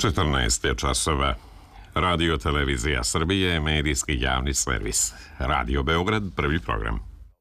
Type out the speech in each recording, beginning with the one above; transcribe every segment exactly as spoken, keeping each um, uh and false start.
četrnaest je časova. Radio Televizija Srbije, medijski javni servis. Radio Beograd, prvi program.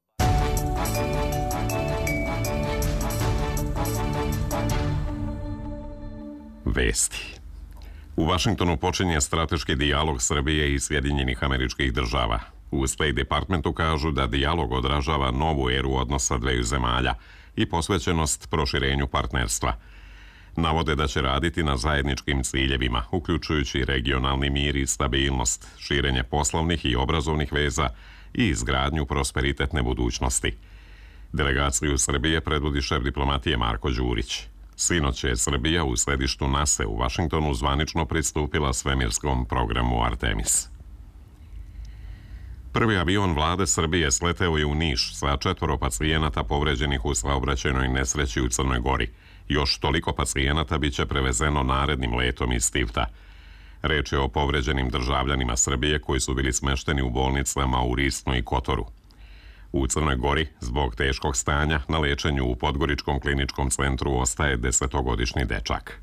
Vesti. U Vašingtonu počinje strateški dijalog Srbije i Sjedinjenih Američkih Država. U State Departmentu kažu da dijalog odražava novu eru odnosa dveju zemalja i posvećenost proširenju partnerstva. Navode da će raditi na zajedničkim ciljevima, uključujući regionalni mir i stabilnost, širenje poslovnih i obrazovnih veza i izgradnju prosperitetne budućnosti. Delegaciju Srbije predvodi šef diplomatije Marko Đurić. Sinoć je Srbija u središtu NASA u Vašingtonu zvanično pristupila svemirskom programu Artemis. Prvi avion vlade Srbije sleteo je u Niš sa četvoro pacijenata povređenih u saobraćajnoj nesreći u Crnoj Gori. Još toliko pacijenata biće prevezeno narednim letom iz Tivta. Reč je o povređenim državljanima Srbije koji su bili smešteni u bolnicama u Risnu i Kotoru. U Crnoj Gori, zbog teškog stanja, na lečenju u Podgoričkom kliničkom centru ostaje desetogodišnji dečak.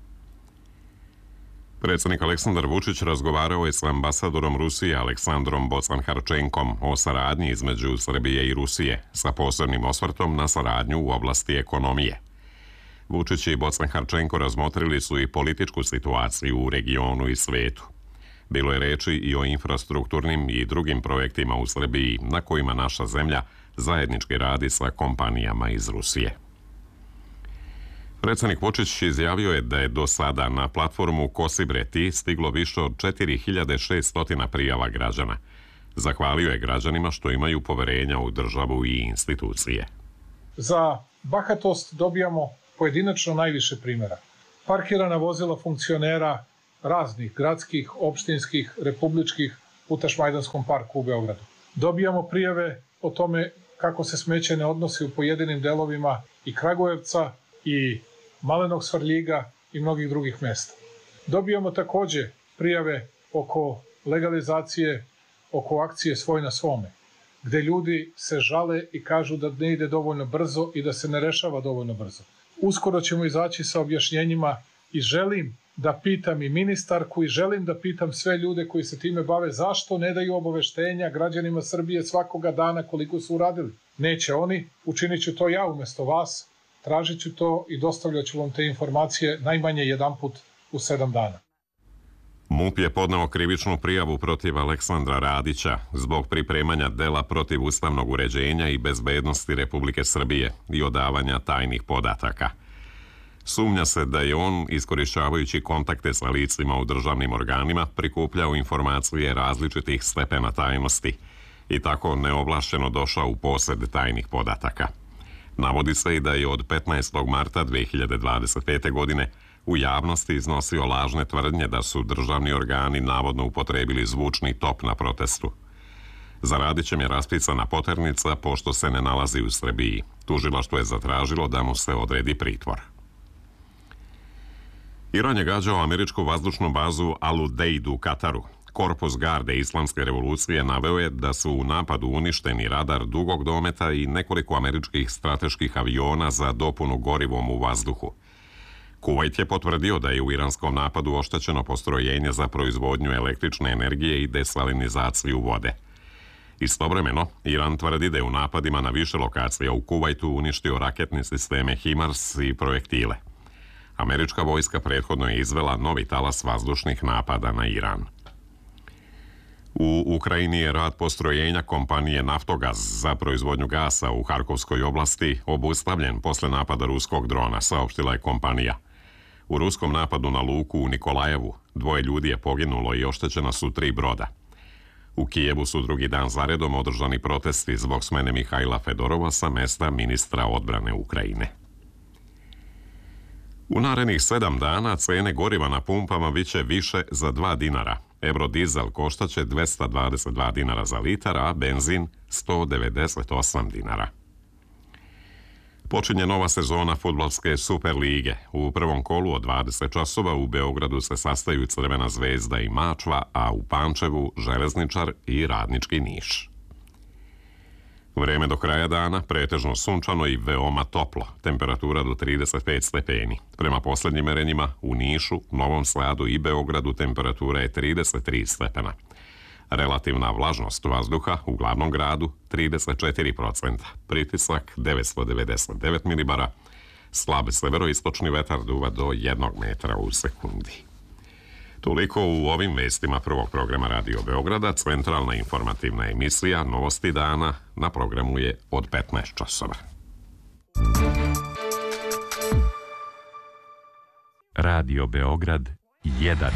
Predsjednik Aleksandar Vučić razgovarao je s ambasadorom Rusije Aleksandrom Bocanharčenkom o saradnji između Srbije i Rusije, sa posebnim osvrtom na saradnju u oblasti ekonomije. Vučić i Bocanharčenko razmotrili su i političku situaciju u regionu i svetu. Bilo je reči i o infrastrukturnim i drugim projektima u Srbiji na kojima naša zemlja zajednički radi sa kompanijama iz Rusije. Predsjednik Vučić izjavio je da je do sada na platformu Kosibreti stiglo više od četiri hiljade šesto prijava građana. Zahvalio je građanima što imaju poverenja u državu i institucije. Za bahatost dobijamo pojedinačno najviše primjera. Parkirana vozila funkcionera raznih gradskih, opštinskih, republičkih u Tašmajdanskom parku u Beogradu. Dobijamo prijave o tome kako se smeće ne odnosi u pojedinim delovima i Kragujevca i Malenog Svrljiga i mnogih drugih mesta. Dobijamo takođe prijave oko legalizacije, oko akcije Svoj na svome, gde ljudi se žale i kažu da ne ide dovoljno brzo i da se ne rešava dovoljno brzo. Uskoro ćemo izaći sa objašnjenjima i želim da pitam i ministarku i želim da pitam sve ljude koji se time bave zašto ne daju obaveštenja građanima Srbije svakoga dana koliko su uradili. Neće oni, učinit ću to ja umesto vas, tražit ću to i dostavljat ću vam te informacije najmanje jedan put u sedam dana. MUP je podneo krivičnu prijavu protiv Aleksandra Radića zbog pripremanja dela protiv ustavnog uređenja i bezbednosti Republike Srbije i odavanja tajnih podataka. Sumnja se da je on, iskorišćavajući kontakte sa licima u državnim organima, prikupljao informacije različitih stepena tajnosti i tako neovlašćeno došao u posed tajnih podataka. Navodi se i da je od petnaestog marta dve hiljade dvadeset pete. godine u javnosti iznosio lažne tvrdnje da su državni organi navodno upotrebili zvučni top na protestu. Za Radićem je raspisana poternica pošto se ne nalazi u Srbiji. Tužilaštvo je zatražilo da mu se odredi pritvor. Iran je gađao američku vazdušnu bazu Al Udeid u Kataru. Korpus garde Islamske revolucije naveo je da su u napadu uništeni radar dugog dometa i nekoliko američkih strateških aviona za dopunu gorivom u vazduhu. Kuvajt je potvrdio da je u iranskom napadu oštećeno postrojenje za proizvodnju električne energije i desalinizaciju vode. Istovremeno, Iran tvrdi da je u napadima na više lokacija u Kuvajtu uništio raketne sisteme HIMARS i projektile. Američka vojska prethodno je izvela novi talas vazdušnih napada na Iran. U Ukrajini je rad postrojenja kompanije Naftogaz za proizvodnju gasa u Harkovskoj oblasti obustavljen posle napada ruskog drona, saopštila je kompanija. U ruskom napadu na luku u Nikolajevu dvoje ljudi je poginulo i oštećena su tri broda. U Kijevu su drugi dan zaredom održani protesti zbog smene Mihajla Fedorova sa mesta ministra odbrane Ukrajine. U narednih sedam dana cene goriva na pumpama biće više za dva dinara. Eurodizel koštaće dvesta dvadeset dva dinara za litar, a benzin sto devedeset osam dinara. Počinje nova sezona fudbalske Super lige. U prvom kolu od dvadeset časova u Beogradu se sastaju Crvena zvezda i Mačva, a u Pančevu Železničar i Radnički Niš. Vreme do kraja dana pretežno sunčano i veoma toplo, temperatura do trideset pet stepeni. Prema poslednjim merenjima u Nišu, Novom Sadu i Beogradu temperatura je trideset tri stepena. Relativna vlažnost vazduha u glavnom gradu trideset četiri procenta, pritisak devetsto devedeset devet milibara, slab severoistočni vetar duva do jednog metra u sekundi. Toliko u ovim vestima prvog programa Radio Beograda. Centralna informativna emisija Novosti dana na programu je od petnaest časova. Radio Beograd jedan.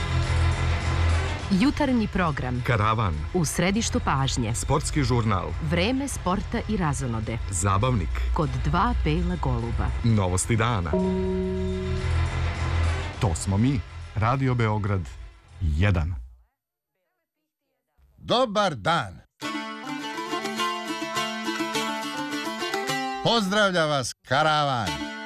Jutarnji program. Karavan. U središtu pažnje. Sportski žurnal. Vreme sporta i razonode. Zabavnik. Kod dva bela goluba. Novosti dana. To smo mi. Radio Beograd jedan. Dobar dan. Pozdravlja vas Karavan.